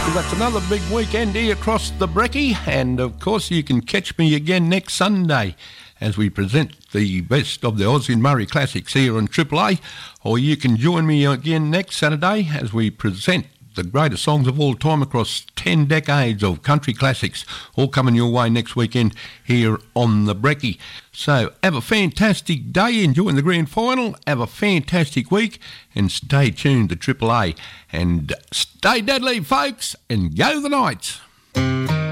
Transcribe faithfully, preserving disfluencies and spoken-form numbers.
That's another big weekend here across the Brekkie, and of course you can catch me again next Sunday as we present the best of the Aussie and Murray Classics here on Triple A, or you can join me again next Saturday as we present the greatest songs of all time across ten decades of country classics, all coming your way next weekend here on the Brekkie. So have a fantastic day, enjoying the grand final, have a fantastic week, and stay tuned to Triple A. And stay deadly, folks, and go the Knights.